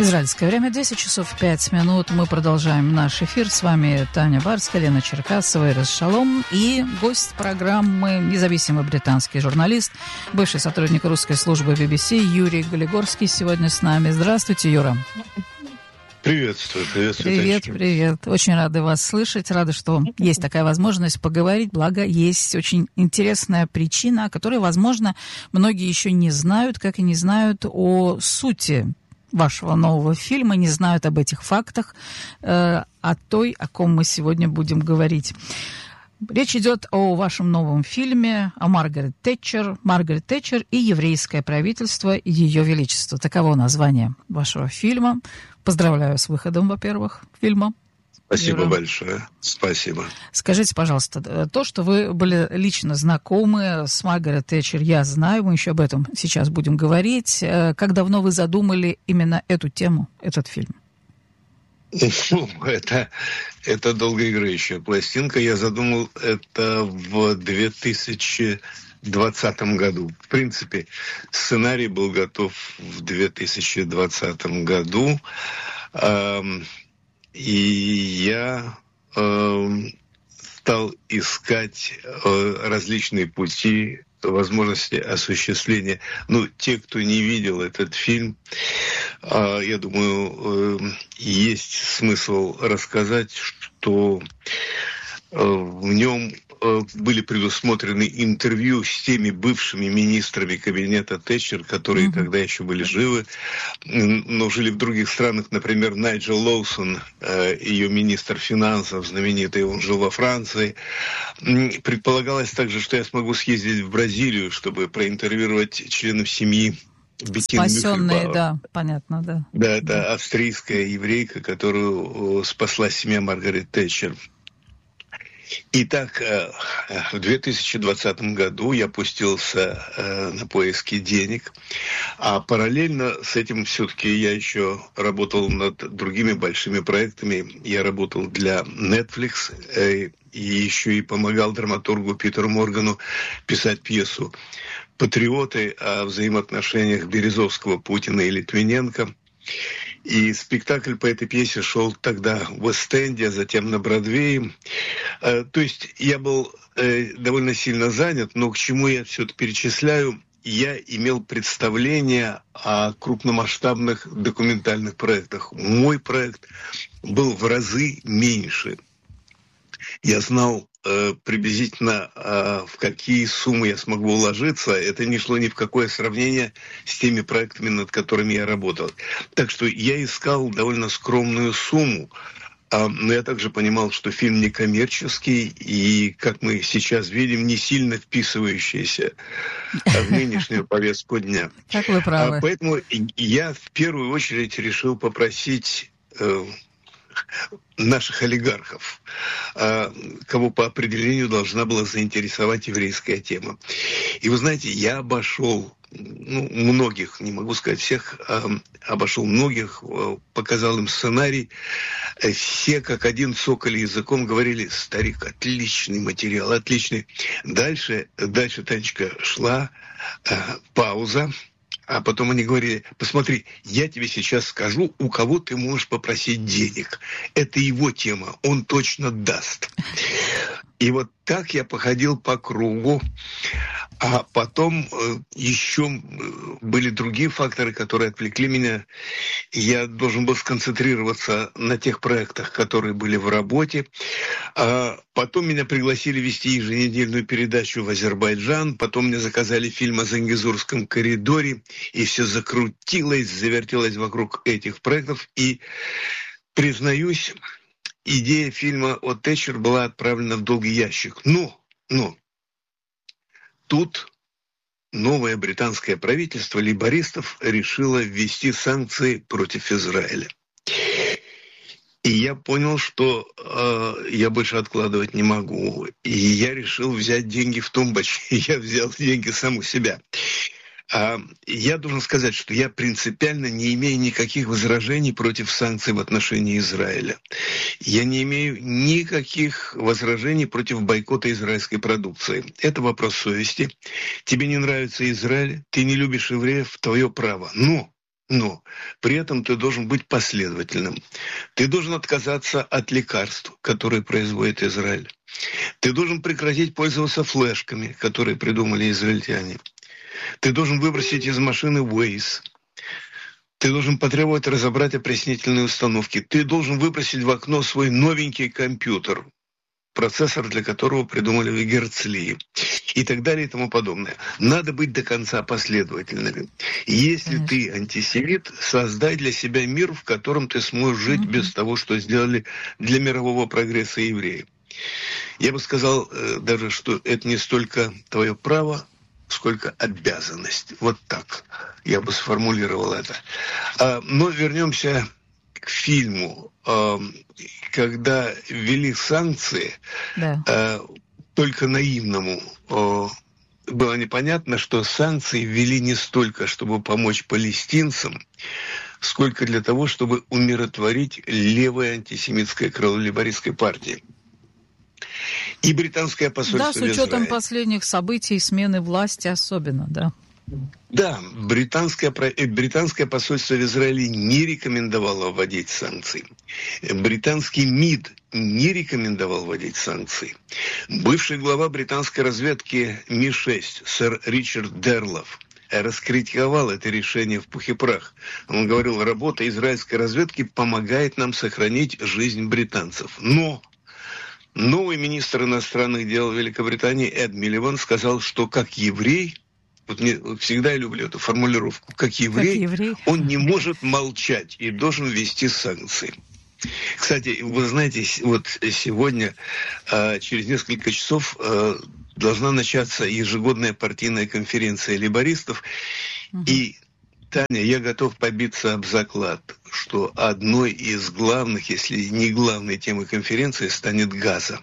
Израильское время 10 часов 5 минут. Мы продолжаем наш эфир. С вами Таня Барская, Лена Черкасова, Эрес Шалом. И гость программы, независимый британский журналист, бывший сотрудник русской службы BBC Юрий Галигорский сегодня с нами. Здравствуйте, Юра. Приветствую, Привет, Танечка. привет. Очень рады вас слышать. Рада, что есть такая возможность поговорить. Благо, есть очень интересная причина, о которой, возможно, многие еще не знают, как и не знают о сути вашего нового фильма, не знают об этих фактах, о той, о ком мы сегодня будем говорить. Речь идет о вашем новом фильме, о Маргарет Тэтчер и еврейское правительство и ее величество. Таково название вашего фильма. Поздравляю с выходом, во-первых, фильма. Спасибо Юра. большое. Спасибо. Скажите, пожалуйста, то, что вы были лично знакомы с Маргарет Тэтчер, я знаю, мы еще об этом сейчас будем говорить. Как давно вы задумали именно эту тему, этот фильм? Это долгоиграющая пластинка. Я задумал это в 2020 году. В принципе, сценарий был готов в 2020 году. И я стал искать различные пути, возможности осуществления. Те, кто не видел этот фильм, я думаю, есть смысл рассказать, что в нем были предусмотрены интервью с теми бывшими министрами кабинета Тэтчер, которые тогда еще были живы, но жили в других странах. Например, Найджел Лоусон, ее министр финансов, знаменитый, он жил во Франции. Предполагалось также, что я смогу съездить в Бразилию, чтобы проинтервьюировать членов семьи Беттины Спасенные, Мюхельбауэр. да, понятно, да. Да, это австрийская еврейка, которую спасла семья Маргарет Тэтчер. Итак, в 2020 году я пустился на поиски денег, а параллельно с этим все-таки я еще работал над другими большими проектами. Я работал для Netflix и еще и помогал драматургу Питеру Моргану писать пьесу «Патриоты» о взаимоотношениях Березовского, Путина и Литвиненко. И спектакль по этой пьесе шел тогда в Вест-Энде, а затем на Бродвее. То есть я был довольно сильно занят, но к чему я все это перечисляю? Я имел представление о крупномасштабных документальных проектах. Мой проект был в разы меньше. Я знал приблизительно, в какие суммы я смогу уложиться. Это не шло ни в какое сравнение с теми проектами, над которыми я работал. Так что я искал довольно скромную сумму. Но я также понимал, что фильм не коммерческий и, как мы сейчас видим, не сильно вписывающийся в нынешнюю повестку дня. Как вы правы. Поэтому я в первую очередь решил попросить наших олигархов, кого по определению должна была заинтересовать еврейская тема. И вы знаете, я обошел многих, не могу сказать всех, обошел многих, показал им сценарий. Все как один цокали языком, говорили: старик, отличный материал, отличный. Дальше, Танечка, шла пауза. А потом они говорили: посмотри, я тебе сейчас скажу, у кого ты можешь попросить денег. Это его тема, он точно даст. И вот так я походил по кругу. А потом еще были другие факторы, которые отвлекли меня. Я должен был сконцентрироваться на тех проектах, которые были в работе. А потом меня пригласили вести еженедельную передачу в Азербайджан. Потом мне заказали фильм о Зангезурском коридоре. И все закрутилось, завертелось вокруг этих проектов. И, признаюсь, идея фильма о Тэтчер была отправлена в долгий ящик. Но тут новое британское правительство лейбористов решило ввести санкции против Израиля. И я понял, что я больше откладывать не могу. И я решил взять деньги в тумбочке. Я взял деньги сам у себя. Я должен сказать, что я принципиально не имею никаких возражений против санкций в отношении Израиля. Я не имею никаких возражений против бойкота израильской продукции. Это вопрос совести. Тебе не нравится Израиль, ты не любишь евреев, твое право. Но Но при этом ты должен быть последовательным. Ты должен отказаться от лекарств, которые производит Израиль. Ты должен прекратить пользоваться флешками, которые придумали израильтяне. Ты должен выбросить из машины Waze. Ты должен потребовать разобрать опреснительные установки. Ты должен выбросить в окно свой новенький компьютер, процессор для которого придумали в Герцлии, и так далее и тому подобное. Надо быть до конца последовательными. Если ты антисемит, создай для себя мир, в котором ты сможешь жить без того, что сделали для мирового прогресса евреи. Я бы сказал даже, что это не столько твое право, сколько обязанность. Вот так я бы сформулировал это. Но вернемся к фильму. Когда ввели санкции, только наивному было непонятно, что санкции ввели не столько, чтобы помочь палестинцам, сколько для того, чтобы умиротворить левое антисемитское крыло лейбористской партии. И британское посольство в Израиле. Да, с учетом последних событий, смены власти особенно, да. Да, британское посольство в Израиле не рекомендовало вводить санкции. Британский МИД не рекомендовал вводить санкции. Бывший глава британской разведки Ми-6, сэр Ричард Дерлов, раскритиковал это решение в пух и прах. Он говорил, работа израильской разведки помогает нам сохранить жизнь британцев. Но новый министр иностранных дел Великобритании Эд Милибанд сказал, что как еврей, вот мне всегда я люблю эту формулировку, как еврей, он не может молчать и должен ввести санкции. Кстати, вы знаете, вот сегодня, через несколько часов, должна начаться ежегодная партийная конференция лейбористов. И, Таня, я готов побиться об заклад, что одной из главных, если не главной темой конференции станет Газа.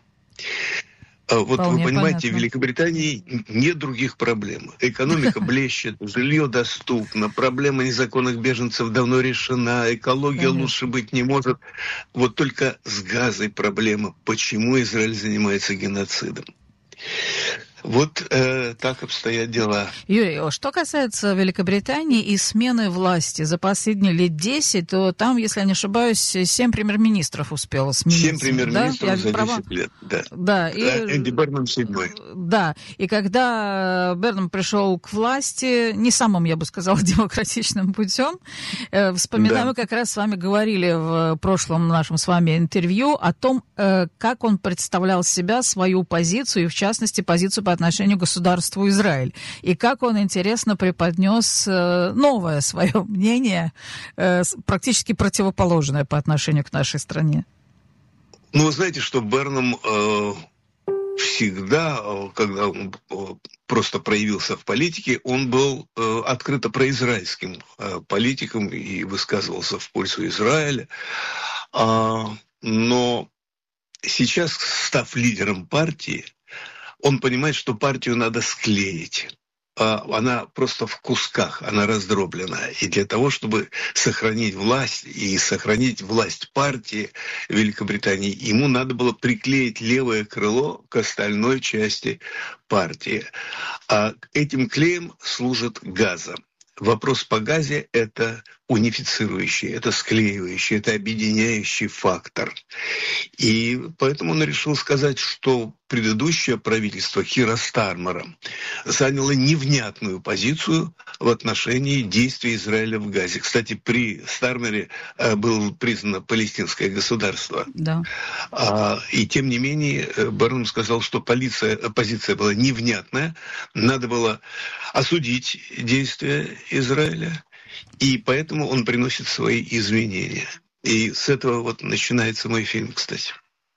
Вот вы понимаете, понятно. В Великобритании нет других проблем. Экономика блещет, жилье доступно, проблема незаконных беженцев давно решена, экология лучше быть не может. Вот только с Газой проблема. Почему Израиль занимается геноцидом? Вот так обстоят дела. Юрий, что касается Великобритании и смены власти за последние лет 10, то там, если я не ошибаюсь, 7 премьер-министров успело смениться. 7 премьер-министров за 10 лет, да. Да, и Энди Бернам 7-й. Да, и когда Бернам пришел к власти, не самым, я бы сказала, демократичным путем, вспоминаю, мы как раз с вами говорили в прошлом нашем с вами интервью о том, как он представлял себя, свою позицию, и в частности позицию по отношению к государству Израиль. И как он, интересно, преподнес новое свое мнение, практически противоположное по отношению к нашей стране. Ну, вы знаете, что Бернам всегда, когда он просто проявился в политике, он был открыто произраильским политиком и высказывался в пользу Израиля. Но сейчас, став лидером партии, он понимает, что партию надо склеить. Она просто в кусках, она раздроблена. И для того, чтобы сохранить власть и сохранить власть партии Великобритании, ему надо было приклеить левое крыло к остальной части партии. А этим клеем служит Газа. Вопрос по Газе – это унифицирующий, это склеивающий, это объединяющий фактор. И поэтому он решил сказать, что предыдущее правительство Кира Стармера заняло невнятную позицию в отношении действий Израиля в Газе. Кстати, при Стармере было признано палестинское государство. Да. И тем не менее Бернам сказал, что позиция была невнятная, надо было осудить действия Израиля, и поэтому он приносит свои извинения. И с этого вот начинается мой фильм, кстати.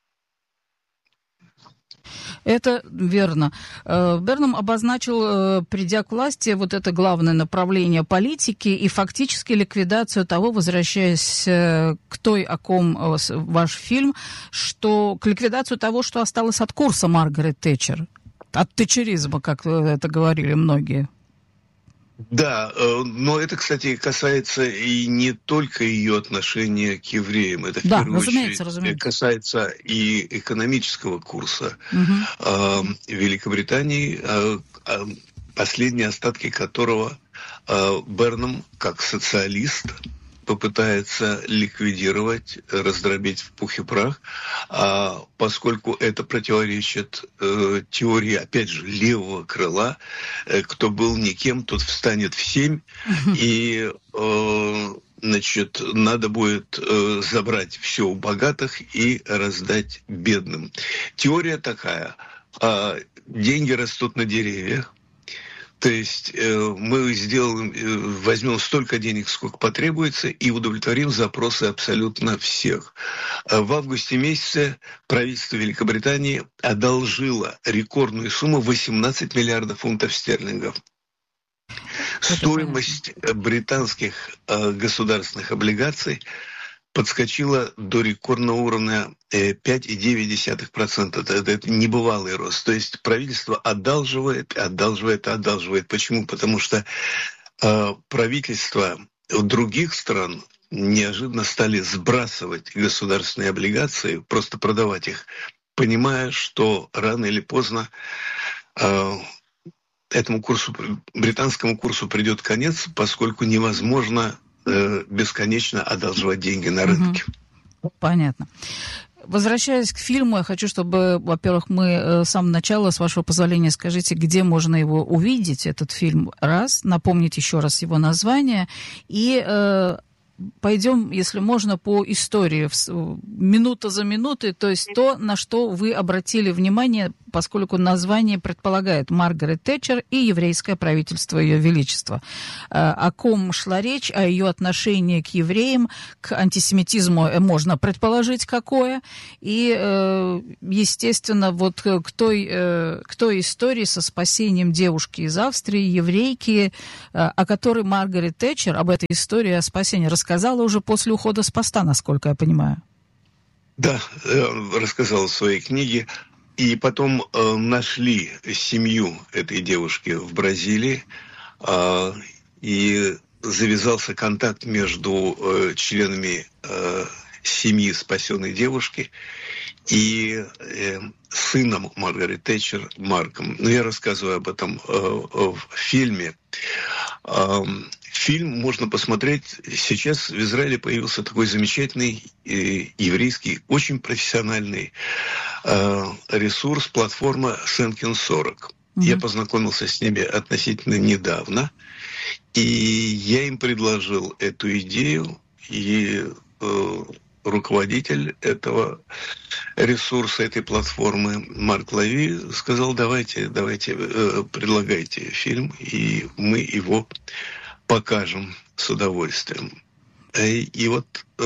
Это верно. Бернам обозначил, придя к власти, вот это главное направление политики и фактически ликвидацию того, возвращаясь к той, о ком ваш фильм, что к ликвидацию того, что осталось от курса Маргарет Тэтчер, от тэтчеризма, как это говорили многие. Да, но это, кстати, касается и не только ее отношения к евреям. Это в первую очередь касается и экономического курса Великобритании, последние остатки которого Бернам, как социалист, попытается ликвидировать, раздробить в пух и прах, поскольку это противоречит теории, опять же, левого крыла. Кто был никем, тот встанет в 7, и значит, надо будет забрать все у богатых и раздать бедным. Теория такая: деньги растут на деревьях. То есть мы возьмем столько денег, сколько потребуется, и удовлетворим запросы абсолютно всех. В августе месяце правительство Великобритании одолжило рекордную сумму 18 миллиардов фунтов стерлингов. Стоимость британских государственных облигаций подскочила до рекордного уровня 5,9%. Это небывалый рост. То есть правительство одалживает. Почему? Потому что правительства других стран неожиданно стали сбрасывать государственные облигации, просто продавать их, понимая, что рано или поздно этому курсу, британскому курсу придет конец, поскольку невозможно бесконечно одалживать деньги на рынке. Понятно. Возвращаясь к фильму, я хочу, чтобы, во-первых, мы с самого начала, с вашего позволения, скажите, где можно его увидеть, этот фильм, раз, напомнить еще раз его название, и пойдем, если можно, по истории, минута за минутой, то есть то, на что вы обратили внимание, поскольку название предполагает Маргарет Тэтчер и еврейское правительство Ее Величества. О ком шла речь, о ее отношении к евреям, к антисемитизму можно предположить какое, и, естественно, вот к той истории со спасением девушки из Австрии, еврейки, о которой Маргарет Тэтчер, об этой истории о спасении рассказала уже после ухода с поста, насколько я понимаю. Да, рассказала в своей книге. И потом нашли семью этой девушки в Бразилии, и завязался контакт между членами семьи спасенной девушки и сыном Маргарет Тэтчер, Марком. Но я рассказываю об этом в фильме. Фильм можно посмотреть. Сейчас в Израиле появился такой замечательный еврейский, очень профессиональный ресурс, платформа Шенкин 40. Я познакомился с ними относительно недавно, и я им предложил эту идею, и руководитель этого ресурса, этой платформы Марк Лави сказал: давайте, предлагайте фильм, и мы его покажем с удовольствием. И вот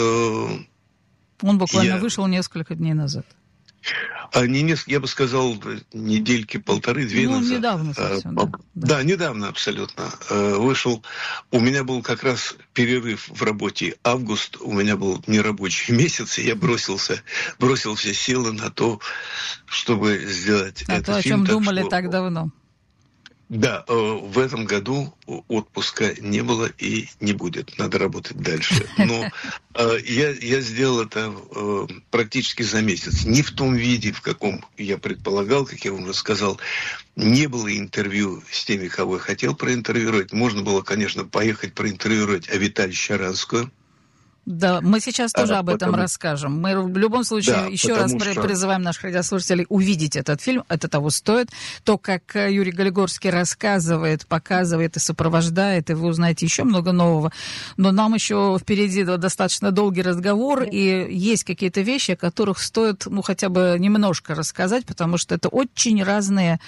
он буквально вышел несколько дней назад. Я бы сказал, недельки полторы-две назад. Недавно совсем, да, недавно абсолютно. Вышел. У меня был как раз перерыв в работе. Август у меня был нерабочий месяц, и я бросил все силы на то, чтобы сделать этот фильм. О чем думали так давно. Да, в этом году отпуска не было и не будет. Надо работать дальше. Но я сделал это практически за месяц. Не в том виде, в каком я предполагал, как я вам уже сказал. Не было интервью с теми, кого я хотел проинтервьюировать. Можно было, конечно, поехать проинтервьюировать Авиталь Щаранскую. Да, мы сейчас тоже об этом расскажем. Мы в любом случае еще раз призываем наших радиослушателей увидеть этот фильм. Это того стоит. То, как Юрий Галигорский рассказывает, показывает и сопровождает, и вы узнаете еще много нового. Но нам еще впереди достаточно долгий разговор, и есть какие-то вещи, о которых стоит хотя бы немножко рассказать, потому что это очень разные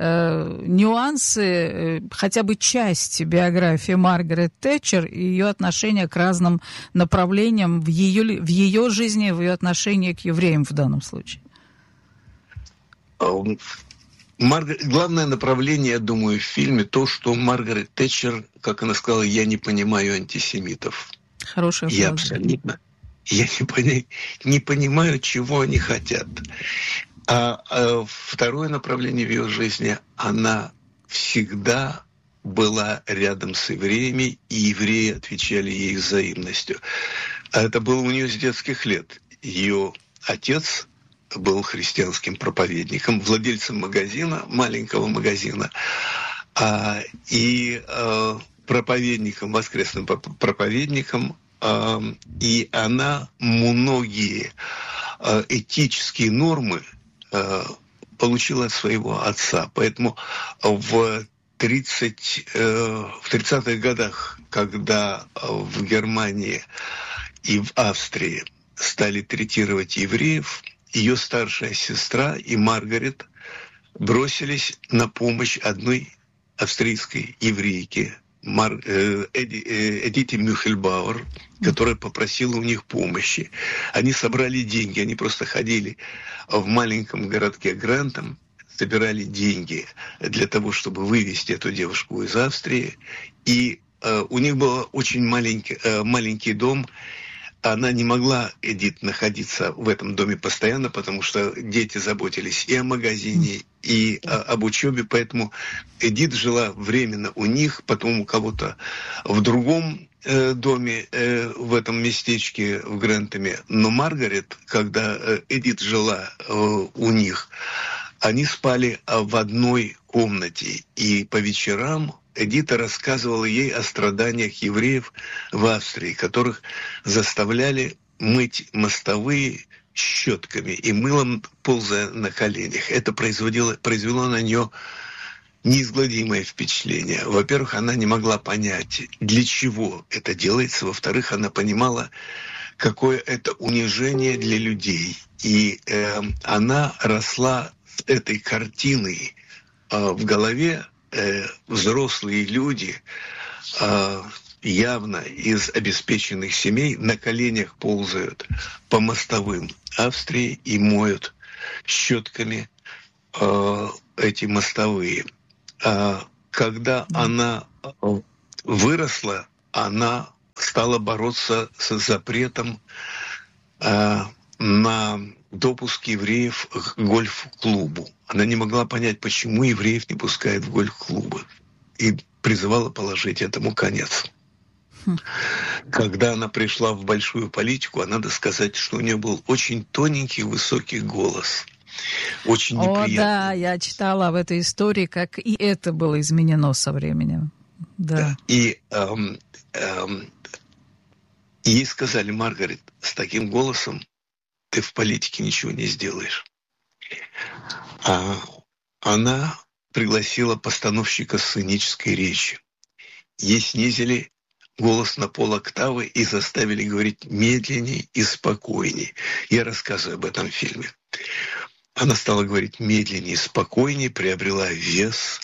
нюансы, хотя бы часть биографии Маргарет Тэтчер и ее отношения к разным направлениям в ее жизни, в ее отношении к евреям в данном случае? Главное направление, я думаю, в фильме то, что Маргарет Тэтчер, как она сказала, я не понимаю антисемитов. Хорошая фраза. Я абсолютно не понимаю, чего они хотят. А второе направление в ее жизни, она всегда была рядом с евреями, и евреи отвечали ей взаимностью. А это было у нее с детских лет. Ее отец был христианским проповедником, владельцем магазина, маленького магазина. И проповедником, воскресным проповедником, и она многие этические нормы получила от своего отца. Поэтому в 30-х годах, когда в Германии и в Австрии стали третировать евреев, ее старшая сестра и Маргарет бросились на помощь одной австрийской еврейке, Эдите Мюхельбауэр, которая попросила у них помощи. Они собрали деньги, они просто ходили в маленьком городке Грантом, собирали деньги для того, чтобы вывести эту девушку из Австрии. И у них был очень маленький дом. Она не могла, Эдит, находиться в этом доме постоянно, потому что дети заботились и о магазине, и об учебе. Поэтому Эдит жила временно у них, потом у кого-то в другом доме в этом местечке в Грентаме. Но Маргарет, когда Эдит жила у них, они спали в одной комнате. И по вечерам Эдита рассказывала ей о страданиях евреев в Австрии, которых заставляли мыть мостовые щетками и мылом, ползая на коленях. Это произвело на нее неизгладимое впечатление. Во-первых, она не могла понять, для чего это делается. Во-вторых, она понимала, какое это унижение для людей. И она росла с этой картиной в голове. Взрослые люди, явно из обеспеченных семей, на коленях ползают по мостовым Австрии и моют щетками эти мостовые. Когда она выросла, она стала бороться с запретом на допуск евреев к гольф-клубу. Она не могла понять, почему евреев не пускают в гольф-клубы. И призывала положить этому конец. Когда она пришла в большую политику, надо сказать, что у нее был очень тоненький, высокий голос. Очень неприятный. О, да, я читала об этой истории, как и это было изменено со временем. Да. И ей сказали: Маргарет, с таким голосом ты в политике ничего не сделаешь. Она пригласила постановщика сценической речи. Ей снизили голос на пол-октавы и заставили говорить медленнее и спокойнее. Я рассказываю об этом фильме. Она стала говорить медленнее и спокойнее, приобрела вес,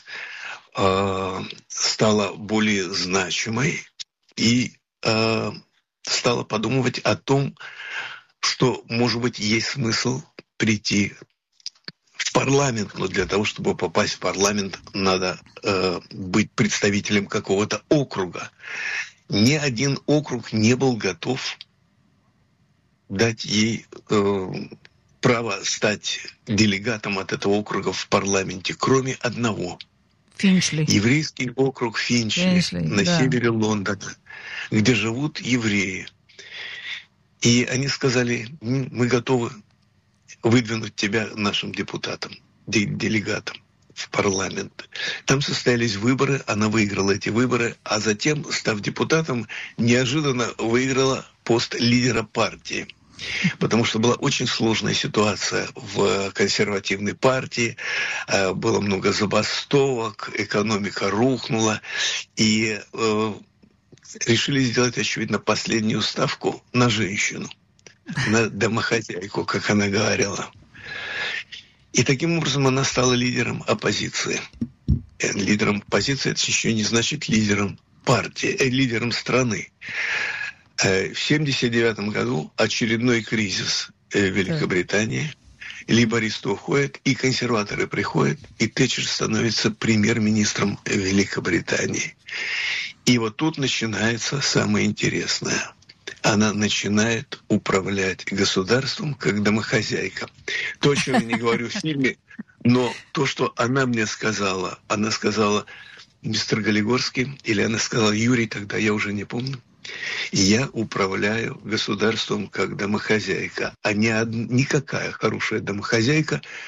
стала более значимой и стала подумывать о том, что, может быть, есть смысл прийти в парламент, но для того, чтобы попасть в парламент, надо быть представителем какого-то округа. Ни один округ не был готов дать ей право стать делегатом от этого округа в парламенте, кроме одного. Финчли. Еврейский округ Финчли на севере Лондона, где живут евреи. И они сказали: мы готовы выдвинуть тебя нашим депутатом, делегатом в парламент. Там состоялись выборы, она выиграла эти выборы, а затем, став депутатом, неожиданно выиграла пост лидера партии. Потому что была очень сложная ситуация в консервативной партии, было много забастовок, экономика рухнула, и решили сделать, очевидно, последнюю ставку на женщину, на домохозяйку, как она говорила. И таким образом она стала лидером оппозиции. Лидером оппозиции — это еще не значит лидером партии, лидером страны. В 1979 году очередной кризис в Великобритании. Лейбористы уходят, и консерваторы приходят, и Тэтчер становится премьер-министром Великобритании. И вот тут начинается самое интересное. Она начинает управлять государством как домохозяйка. То, о чем я не говорю в фильме, но то, что она мне сказала, она сказала: мистер Галигорский, или она сказала: Юрий, тогда я уже не помню, я управляю государством как домохозяйка, а никакая хорошая домохозяйка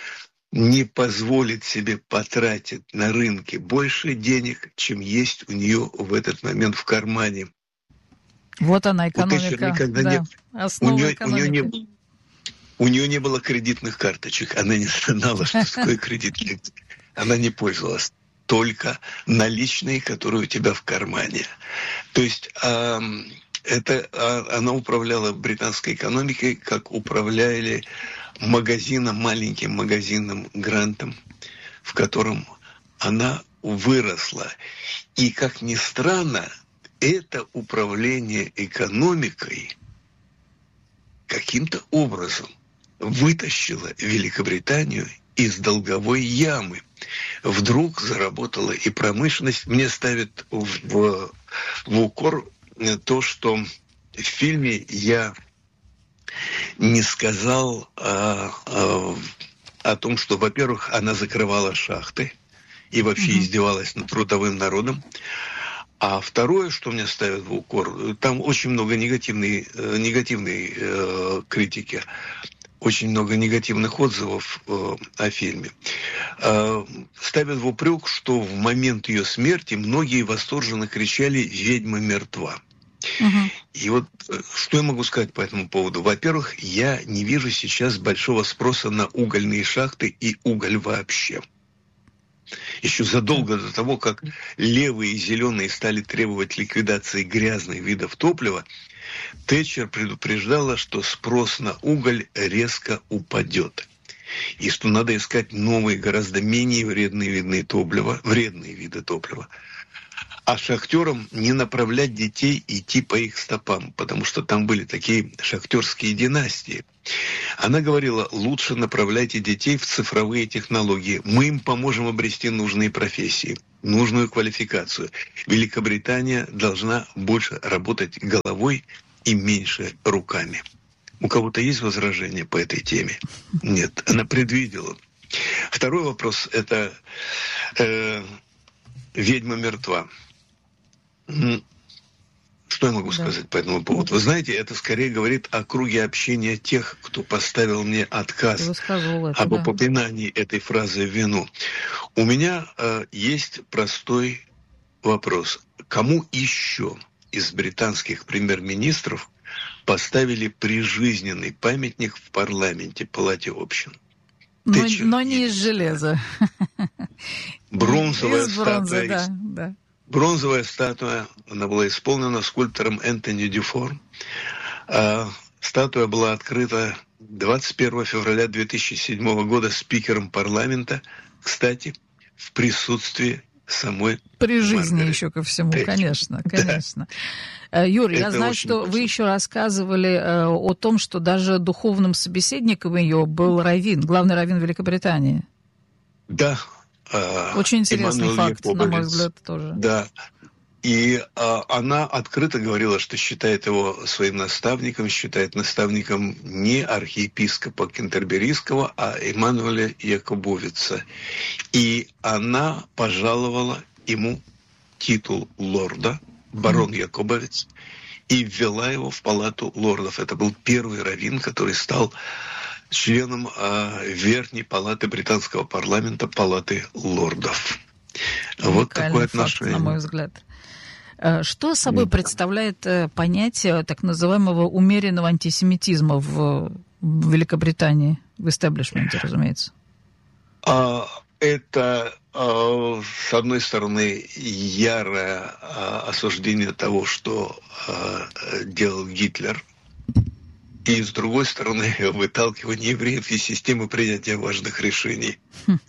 не позволит себе потратить на рынке больше денег, чем есть у нее в этот момент в кармане. Вот она, У Тэтчер экономика, никогда да, основа экономики. У нее не было кредитных карточек. Она не знала, что такое кредитные. Она не пользовалась. Только наличные, которые у тебя в кармане. То есть она управляла британской экономикой, как управляли маленьким магазином Грантом, в котором она выросла. И, как ни странно, это управление экономикой каким-то образом вытащило Великобританию из долговой ямы. Вдруг заработала и промышленность. Мне ставят в укор то, что в фильме я не сказал о том, что, во-первых, она закрывала шахты и вообще издевалась над трудовым народом. А второе, что мне ставят в укор, там очень много негативной критики, очень много негативных отзывов о фильме. Ставят в упрек, что в момент ее смерти многие восторженно кричали «Ведьма мертва». И вот что я могу сказать по этому поводу? Во-первых, я не вижу сейчас большого спроса на угольные шахты и уголь вообще. Еще задолго до того, как левые и зеленые стали требовать ликвидации грязных видов топлива, Тэтчер предупреждала, что спрос на уголь резко упадет. И что надо искать новые, гораздо менее вредные виды топлива. А шахтерам не направлять детей идти по их стопам, потому что там были такие шахтерские династии. Она говорила, лучше направляйте детей в цифровые технологии. Мы им поможем обрести нужные профессии, нужную квалификацию. Великобритания должна больше работать головой и меньше руками. У кого-то есть возражения по этой теме? Нет, она предвидела. Второй вопрос – это «Ведьма мертва». Что я могу сказать по этому поводу? Вы знаете, это скорее говорит о круге общения тех, кто поставил мне отказ об упоминании этой фразы в вину. У меня есть простой вопрос. Кому еще из британских премьер-министров поставили прижизненный памятник в парламенте, Палате общин? Но не из железа. Бронзовая статуя. Да. Бронзовая статуя, она была исполнена скульптором Энтони Дюфор. Статуя была открыта 21 февраля 2007 года спикером парламента, кстати, в присутствии самой при жизни Маргарет еще ко всему, Тэтчер. конечно. Юрий, я знаю, что вы еще рассказывали о том, что даже духовным собеседником ее был раввин, главный раввин Великобритании. Да. Очень интересный Эммануэль факт, на мой взгляд, тоже. Да. И она открыто говорила, что считает его своим наставником, считает наставником не архиепископа Кентерберийского, а Эммануэля Якобовица. И она пожаловала ему титул лорда, барон Якобовец, и ввела его в палату лордов. Это был первый раввин, который стал членом Верхней палаты британского парламента, палаты лордов. Вот такое отношение. Факт, на мой взгляд. Что собой представляет понятие так называемого умеренного антисемитизма в Великобритании, в истеблишменте, разумеется? Это, с одной стороны, ярое осуждение того, что делал Гитлер, и, с другой стороны, выталкивание евреев из системы принятия важных решений.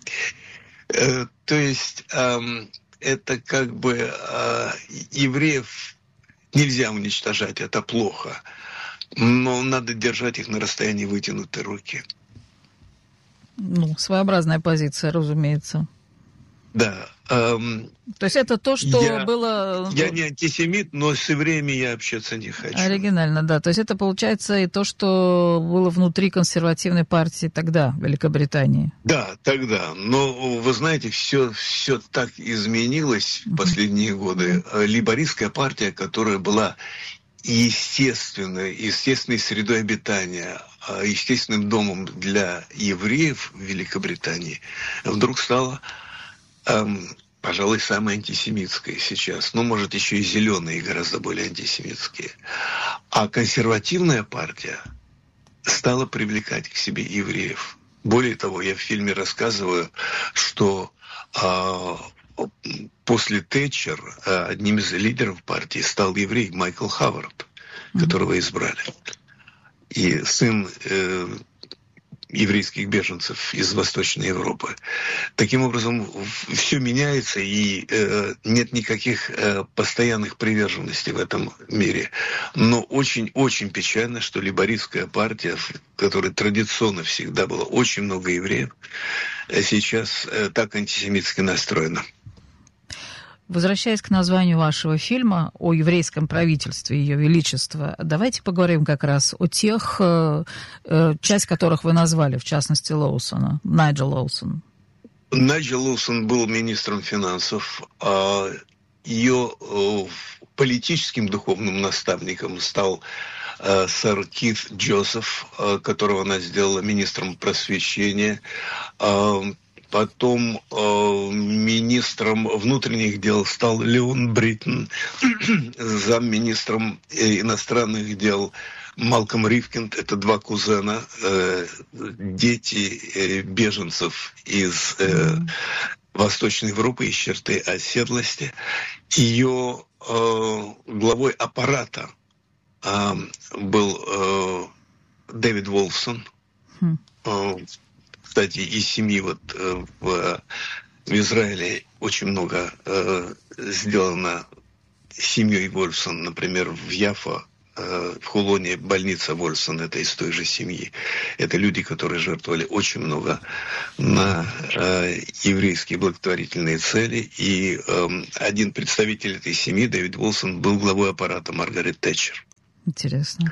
То есть это как бы евреев нельзя уничтожать, это плохо. Но надо держать их на расстоянии вытянутой руки. Своеобразная позиция, разумеется. Да. То есть это то, что было... Я не антисемит, но с евреями я общаться не хочу. Оригинально, да. То есть это получается и то, что было внутри консервативной партии тогда, в Великобритании. Да, тогда. Но, вы знаете, все так изменилось в последние годы. Лейбористская партия, которая была естественной средой обитания, естественным домом для евреев в Великобритании вдруг стала, пожалуй, самой антисемитской сейчас. Ну, может, еще и зеленые гораздо более антисемитские. А консервативная партия стала привлекать к себе евреев. Более того, я в фильме рассказываю, что после Тэтчер одним из лидеров партии стал еврей Майкл Хавард, которого избрали. И сын еврейских беженцев из Восточной Европы. Таким образом, все меняется, и нет никаких постоянных приверженностей в этом мире. Но очень-очень печально, что лейбористская партия, в которой традиционно всегда было очень много евреев, сейчас так антисемитски настроена. Возвращаясь к названию вашего фильма о еврейском правительстве Ее Величества, давайте поговорим как раз о тех, часть которых вы назвали, в частности, Лоусона, Найджел Лоусон. Найджел Лоусон был министром финансов, а ее политическим духовным наставником стал сэр Кит Джозеф, которого она сделала министром просвещения. Потом министром внутренних дел стал Леон Бриттон, замминистром иностранных дел Малком Ривкинд. Это два кузена, дети беженцев из Восточной Европы, из черты оседлости. Ее главой аппарата был Дэвид Волфсон. Кстати, из семьи в Израиле очень много сделано семьей Вольфсон. Например, в Яффа, в Хулоне больница Вольфсон, это из той же семьи. Это люди, которые жертвовали очень много на еврейские благотворительные цели. И один представитель этой семьи, Дэвид Волфсон, был главой аппарата Маргарет Тэтчер. Интересно.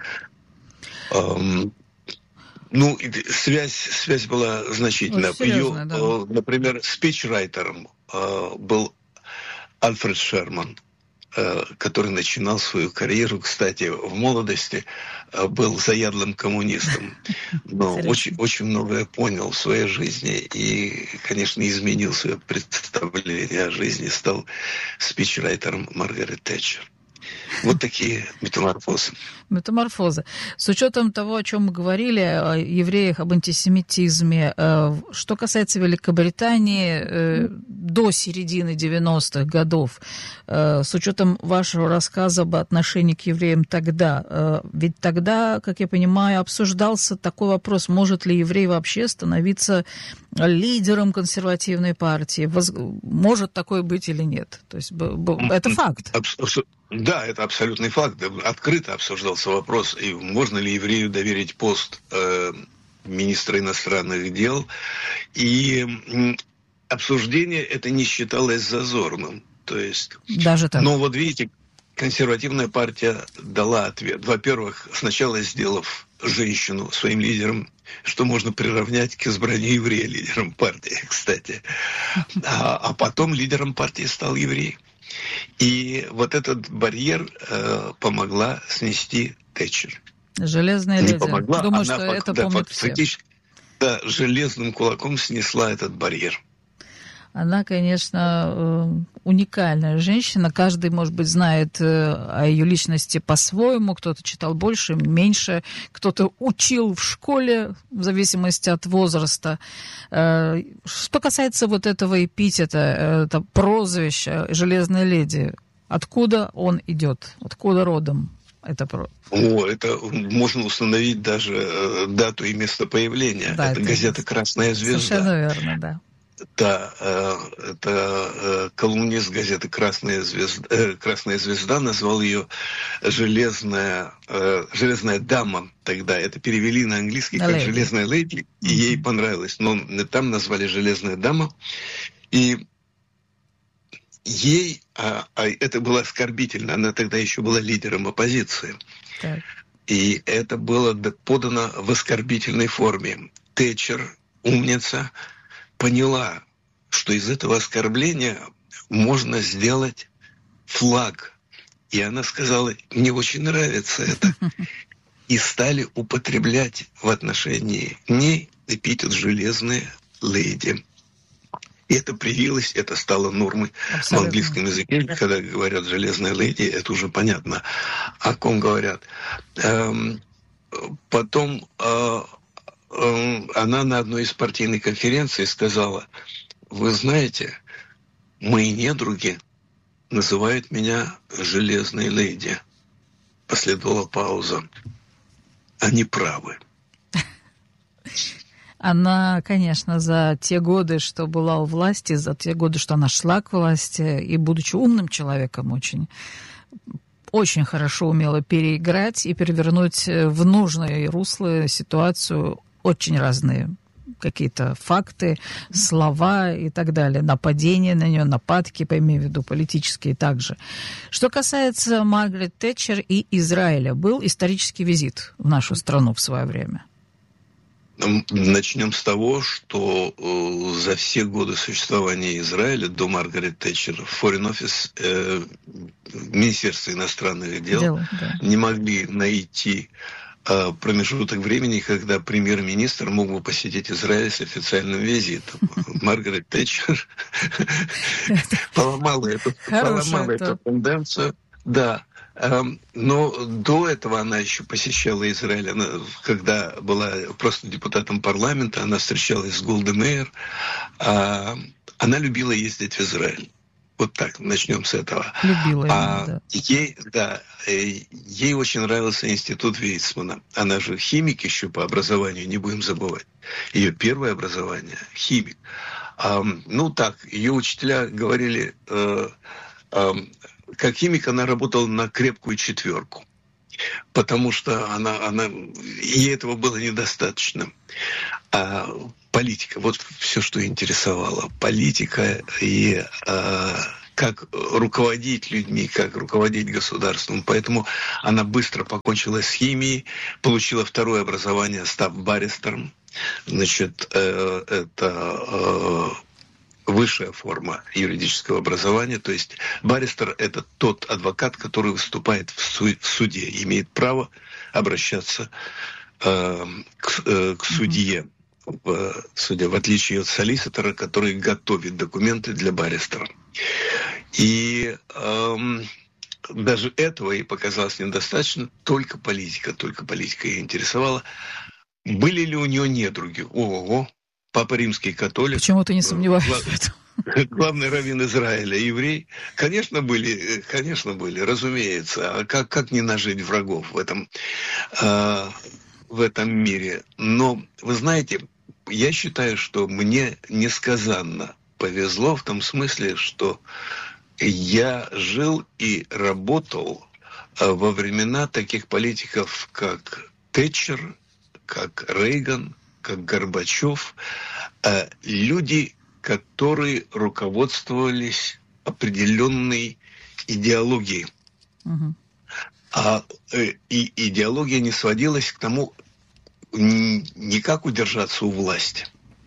Ну, связь была значительная. Серьезно, да. Например, спичрайтером был Альфред Шерман, который начинал свою карьеру, кстати, в молодости, был заядлым коммунистом, но очень многое понял в своей жизни и, конечно, изменил свое представление о жизни, стал спичрайтером Маргарет Тэтчер. Вот такие метаморфозы. Метаморфозы. С учетом того, о чем мы говорили, о евреях, об антисемитизме, что касается Великобритании, до середины 90-х годов, с учетом вашего рассказа об отношении к евреям тогда, ведь тогда, как я понимаю, обсуждался такой вопрос, может ли еврей вообще становиться лидером консервативной партии, может такое быть или нет? То есть это факт. Да, это абсолютный факт. Открыто обсуждался вопрос, и можно ли еврею доверить пост министра иностранных дел. И обсуждение это не считалось зазорным. То есть, даже так. Но вот видите, консервативная партия дала ответ. Во-первых, сначала сделав женщину своим лидером, что можно приравнять к избранию еврея лидером партии, кстати. А потом лидером партии стал еврей. И вот этот барьер помогла снести Тэтчер. Железная леди. Помогла, думаю, что это помнят все. Да, железным кулаком снесла этот барьер. Она, конечно, уникальная женщина. Каждый, может быть, знает о ее личности по-своему. Кто-то читал больше, меньше. Кто-то учил в школе, в зависимости от возраста. Что касается вот этого эпитета, это прозвище «Железная леди», откуда он идет? Откуда родом? Это можно установить даже дату и место появления. Да, это газета «Красная звезда». Совершенно верно, да. Да, это колумнист газеты «Красная звезда» назвал ее «Железная дама». Тогда это перевели на английский как «Железная леди», и ей понравилось. Но там назвали «Железная дама». И ей, это было оскорбительно, она тогда еще была лидером оппозиции. Так. И это было подано в оскорбительной форме. Тэтчер, умница, поняла, что из этого оскорбления можно сделать флаг И она сказала, мне очень нравится это. И стали употреблять в отношении ней эпитет «железная леди». И это привилось, это стало нормой. Абсолютно. В английском языке, когда говорят «железная леди», это уже понятно, о ком говорят. Потом она на одной из партийных конференций сказала, вы знаете, мои недруги называют меня «железной леди». Последовала пауза. Они правы. Она, конечно, за те годы, что была у власти, за те годы, что она шла к власти, и будучи умным человеком очень хорошо умела переиграть и перевернуть в нужное русло ситуацию очень разные какие-то факты, слова и так далее, нападения на нее, нападки, имею в виду политические также. Что касается Маргарет Тэтчер и Израиля, был исторический визит в нашу страну в свое время. Начнем с того, что за все годы существования Израиля до Маргарет Тэтчер Foreign Office, Министерство иностранных дел не могли найти промежуток времени, когда премьер-министр мог бы посетить Израиль с официальным визитом. Маргарет Тэтчер поломала эту тенденцию. Да. Но до этого она еще посещала Израиль. Она, когда была просто депутатом парламента, она встречалась с Голдой Меир. Она любила ездить в Израиль. Вот так, начнем с этого. Любила да. Ей очень нравился институт Вейцмана. Она же химик еще по образованию, не будем забывать. Ее первое образование – химик. Ее учителя говорили... Как химик она работала на крепкую четверку, потому что ей этого было недостаточно. А политика, вот все, что интересовало. Политика и как руководить людьми, как руководить государством. Поэтому она быстро покончила с химией, получила второе образование, став баристером. Значит, это... высшая форма юридического образования, то есть баристер – это тот адвокат, который выступает в суде, имеет право обращаться к судье в суде, в отличие от солиситора, который готовит документы для баристера. И даже этого ей показалось недостаточно, только политика ее интересовала. Были ли у нее недруги? Ого! Папа римский католик. Почему ты не сомневаешься в этом? Главный раввин Израиля, еврей. Конечно, были, разумеется. А как не нажить врагов в этом мире? Но, вы знаете, я считаю, что мне несказанно повезло в том смысле, что я жил и работал во времена таких политиков, как Тэтчер, как Рейган, как Горбачев, люди, которые руководствовались определенной идеологией. Угу. И идеология не сводилась к тому, не как удержаться у власти.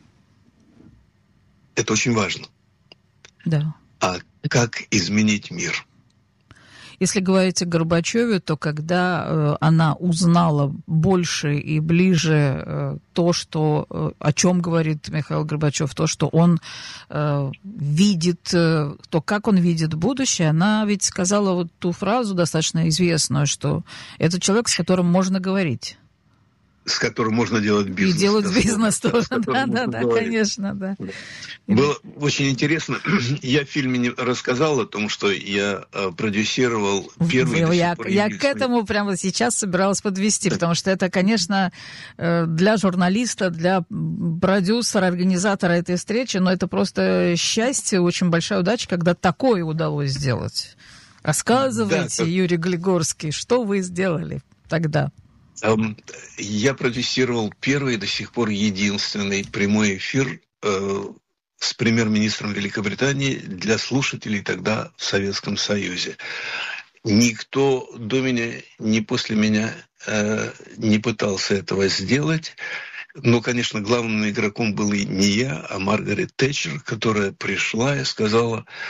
Это очень важно. Да. А как изменить мир. Если говорить о Горбачеве, то когда она узнала больше и ближе то, о чем говорит Михаил Горбачев, то, что он видит, то, как он видит будущее, она ведь сказала вот ту фразу достаточно известную, что это человек, с которым можно говорить. С которым можно делать бизнес. И делать бизнес тоже, да, конечно, да. Было очень интересно. Я в фильме не рассказал о том, что я продюсировал первый... Я к этому прямо сейчас собиралась подвести, потому что это, конечно, для журналиста, для продюсера, организатора этой встречи, но это просто счастье, очень большая удача, когда такое удалось сделать. Рассказывайте, да, Юрий Глигорский, что вы сделали тогда? Я продюсировал первый, до сих пор единственный прямой эфир с премьер-министром Великобритании для слушателей тогда в Советском Союзе. Никто до меня, ни после меня не пытался этого сделать. Но, конечно, главным игроком был и не я, а Маргарет Тэтчер, которая пришла и сказала: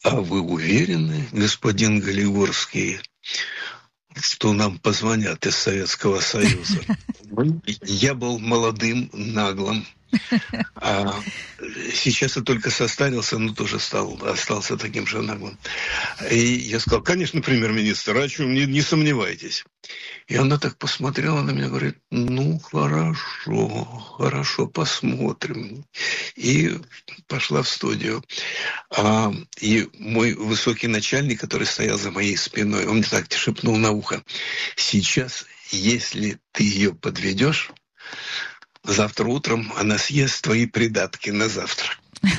а вы уверены, господин Голигорский, что нам позвонят из Советского Союза? Я был молодым, наглым. А сейчас я только состарился, но тоже остался таким же наглым. И я сказал, конечно, премьер-министр, о чем, не сомневайтесь. И она так посмотрела на меня, говорит, ну, хорошо, посмотрим. И пошла в студию. И мой высокий начальник, который стоял за моей спиной, он мне так шепнул на ухо, сейчас, если ты ее подведешь, завтра утром она съест твои придатки на завтрак.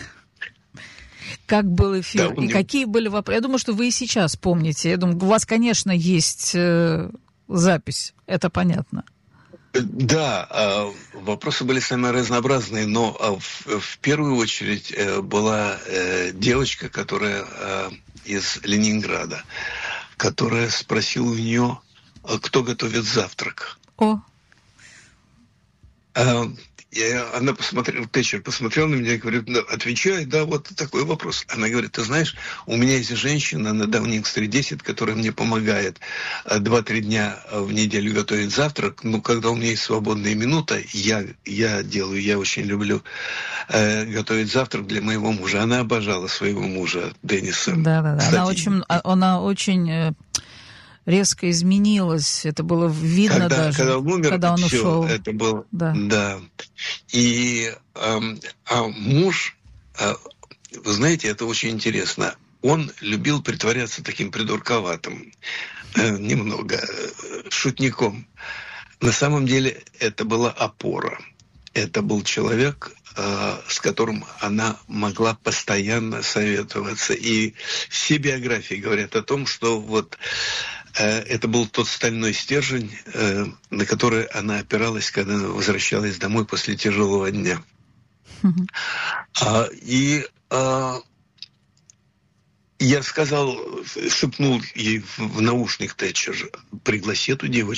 Как был эфир? Да, и какие были вопросы? Я думаю, что вы и сейчас помните. Я думаю, у вас, конечно, есть запись. Это понятно. Да, вопросы были самые разнообразные, но в первую очередь была девочка, которая из Ленинграда, которая спросила у нее, кто готовит завтрак. О. Она посмотрела, Тэтчер посмотрел на меня и говорит, отвечай, да, вот такой вопрос. Она говорит, ты знаешь, у меня есть женщина на Даунинг-стрит 10, которая мне помогает 2-3 дня в неделю готовить завтрак, но когда у меня есть свободная минута, я делаю, я очень люблю готовить завтрак для моего мужа. Она обожала своего мужа, Денниса. Да. Она очень резко изменилась. Это было видно когда он умер, когда он ушел. Это было, да. И муж, вы знаете, это очень интересно. Он любил притворяться таким придурковатым, немного шутником. На самом деле это была опора. Это был человек, с которым она могла постоянно советоваться. И все биографии говорят о том, что вот это был тот стальной стержень, на который она опиралась, когда возвращалась домой после тяжелого дня. Я сказал, шепнул ей в наушник Тэтчер, пригласи эту девочку.